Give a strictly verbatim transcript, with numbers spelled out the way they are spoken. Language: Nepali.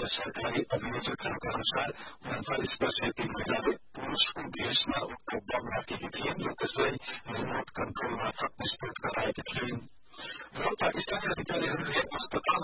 सरकारी अभियोजकहरूका अनुसार उन्चालिस वर्षीय ती महिलाले पुरूषको भेषमा उक्त बम राखेकी थिइन् र त्यसलाई रिमोट कन्ट्रोल मार्फत विस्फोट गराएकी थिइन् र पाकिस्तानी अधिकारीहरूले अस्पताल